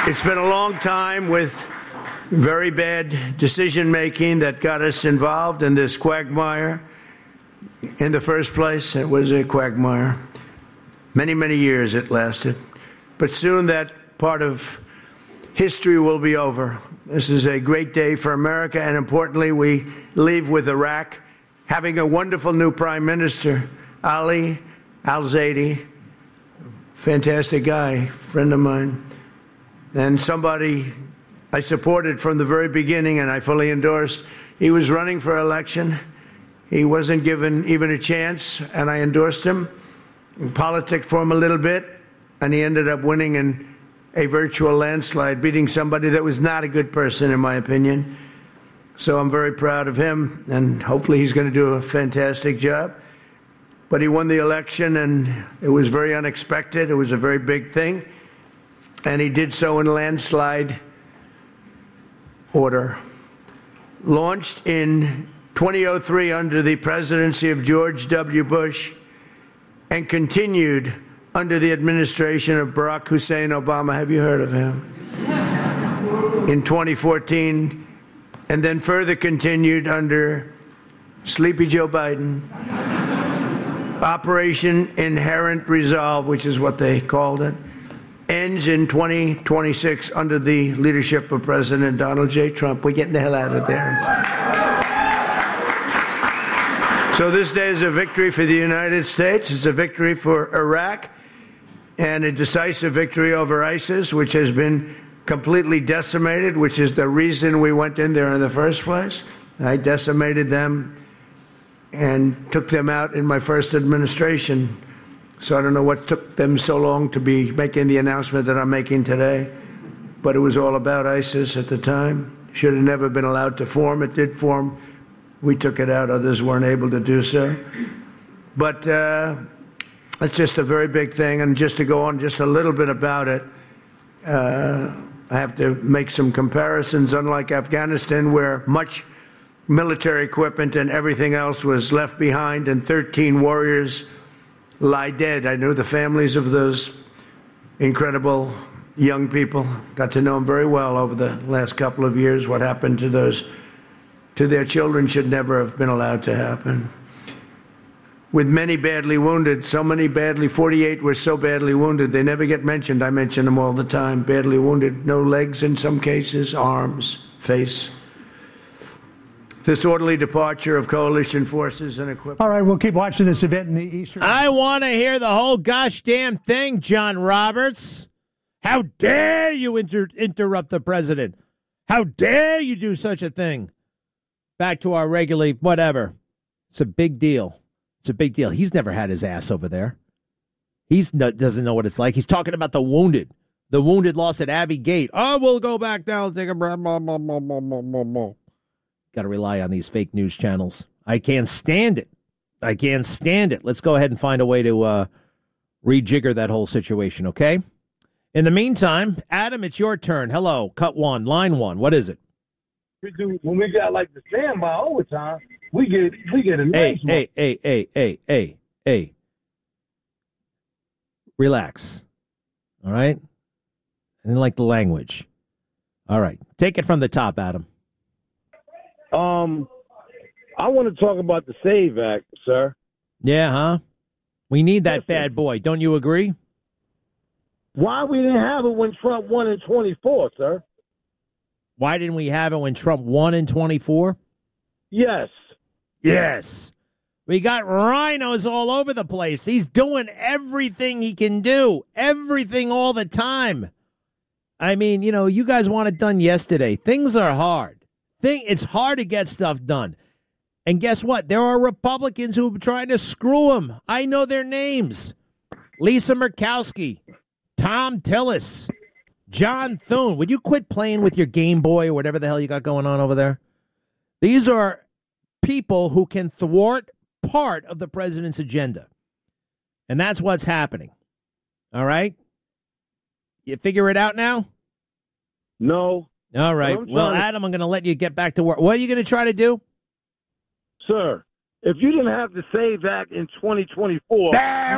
It's been a long time with very bad decision-making that got us involved in this quagmire. In the first place, it was a quagmire. Many, many years it lasted. But soon that part of history will be over. This is a great day for America, and importantly, we leave with Iraq having a wonderful new prime minister, Ali al-Zaidi. Fantastic guy, friend of mine, and somebody I supported from the very beginning, and I fully endorsed. He was running for election. He wasn't given even a chance, and I endorsed him. Politicked for him a little bit, and he ended up winning in a virtual landslide, beating somebody that was not a good person, in my opinion. So I'm very proud of him, and hopefully he's going to do a fantastic job. But he won the election, and it was very unexpected. It was a very big thing, and he did so in landslide order. Launched in 2003 under the presidency of George W. Bush and continued under the administration of Barack Hussein Obama. Have you heard of him? In 2014, and then further continued under Sleepy Joe Biden. Operation Inherent Resolve, which is what they called it, ends in 2026 under the leadership of President Donald J. Trump. We're getting the hell out of there. So this day is a victory for the United States. It's a victory for Iraq and a decisive victory over ISIS, which has been completely decimated, which is the reason we went in there in the first place. I decimated them and took them out in my first administration. So I don't know what took them so long to be making the announcement that I'm making today. But it was all about ISIS at the time. Should have never been allowed to form. It did form. We took it out. Others weren't able to do so. But it's just a very big thing. And just to go on just a little bit about it, I have to make some comparisons. Unlike Afghanistan, where much military equipment and everything else was left behind and 13 warriors lie dead. I knew the families of those incredible young people. Got to know them very well over the last couple of years. What happened to their children should never have been allowed to happen. With many badly wounded, 48 were so badly wounded, they never get mentioned. I mention them all the time. Badly wounded, no legs in some cases, arms, face. This orderly departure of coalition forces and equipment. All right, we'll keep watching this event in the Eastern. I want to hear the whole gosh damn thing, John Roberts. How dare you interrupt the president? How dare you do such a thing? Back to our regularly, whatever. It's a big deal. It's a big deal. He's never had his ass over there. He doesn't know what it's like. He's talking about the wounded. The wounded lost at Abbey Gate. Oh, we'll go back now and take a breath. Got to rely on these fake news channels. I can't stand it. I can't stand it. Let's go ahead and find a way to rejigger that whole situation, okay? In the meantime, Adam, it's your turn. Hello, cut one, line one. What is it? When we got like the standby overtime, we get a nice one. Hey. Relax. All right? I didn't like the language. All right. Take it from the top, Adam. I want to talk about the SAVE Act, sir. Yeah, huh? We need that bad boy. Don't you agree? Why we didn't have it when Trump won in 24, sir? Why didn't we have it when Trump won in 24? Yes. Yes. We got rhinos all over the place. He's doing everything he can do. Everything all the time. I mean, you guys want it done yesterday. Things are hard. It's hard to get stuff done. And guess what? There are Republicans who are trying to screw him. I know their names. Lisa Murkowski, Tom Tillis, John Thune. Would you quit playing with your Game Boy or whatever the hell you got going on over there? These are people who can thwart part of the president's agenda. And that's what's happening. All right? You figure it out now? No. All right. Well, Adam, I'm going to let you get back to work. What are you going to try to do? Sir, if you didn't have the SAVE Act in 2024...